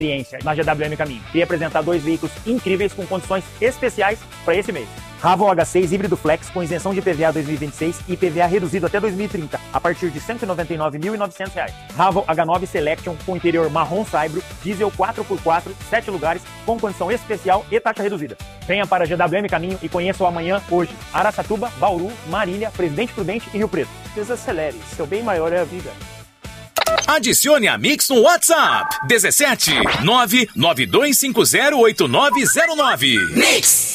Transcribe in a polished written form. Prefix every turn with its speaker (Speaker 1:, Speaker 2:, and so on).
Speaker 1: experiência na GWM Caminho e apresentar 2 veículos incríveis com condições especiais para esse mês. Raval H6 híbrido flex com isenção de IPVA 2026 e IPVA reduzido até 2030 a partir de R$ 199.900. Raval H9 Selection com interior marrom saibro, diesel 4x4, 7 lugares com condição especial e taxa reduzida. Venha para a GWM Caminho e conheça o amanhã hoje. Araçatuba, Bauru, Marília, Presidente Prudente e Rio Preto. Desacelere, seu bem maior é a vida.
Speaker 2: Adicione a Mix no WhatsApp 17 992508909. Mix.